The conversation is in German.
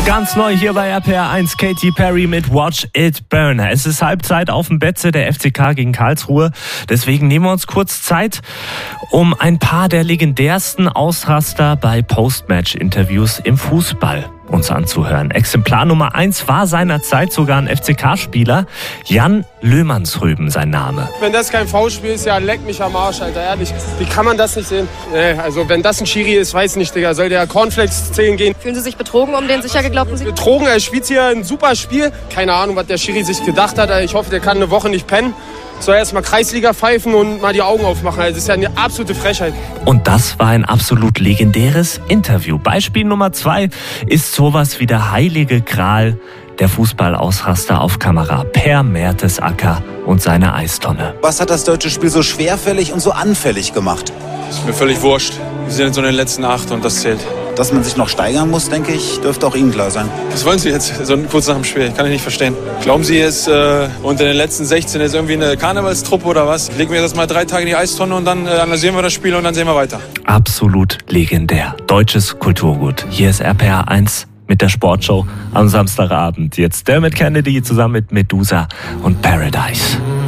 Ganz neu hier bei RPR 1, Katy Perry mit Watch It Burn. Es ist Halbzeit auf dem Betze, der FCK gegen Karlsruhe. Deswegen nehmen wir uns kurz Zeit, um ein paar der legendärsten Ausraster bei Postmatch-Interviews im Fußball uns anzuhören. Exemplar Nummer 1 war seinerzeit sogar ein FCK-Spieler, Jan Löhmannsröben sein Name. Wenn das kein Foulspiel ist, ja, leck mich am Arsch, Alter, ehrlich. Wie kann man das nicht sehen? Nee, also wenn das ein Schiri ist, weiß nicht, Digga, soll der Cornflakes zählen gehen? Fühlen Sie sich betrogen um den sicher geglaubten Sieg? Betrogen, er spielt hier ein super Spiel. Keine Ahnung, was der Schiri sich gedacht hat. Ich hoffe, der kann eine Woche nicht pennen. Soll erst mal Kreisliga pfeifen und mal die Augen aufmachen. Das ist ja eine absolute Frechheit. Und das war ein absolut legendäres Interview. Beispiel Nummer 2 ist sowas wie der heilige Gral der Fußballausraster auf Kamera. Per Mertesacker und seine Eistonne. Was hat das deutsche Spiel so schwerfällig und so anfällig gemacht? Ist mir völlig wurscht. Wir sind jetzt so in den letzten 8 und das zählt. Dass man sich noch steigern muss, denke ich, dürfte auch Ihnen klar sein. Was wollen Sie jetzt so kurz nach dem Spiel? Kann ich nicht verstehen. Glauben Sie jetzt, unter den letzten 16 ist irgendwie eine Karnevalstruppe oder was? Legen wir das mal 3 Tage in die Eistonne und dann analysieren wir das Spiel und dann sehen wir weiter. Absolut legendär. Deutsches Kulturgut. Hier ist RPR 1 mit der Sportshow am Samstagabend. Jetzt Dermot Kennedy zusammen mit Medusa und Paradise.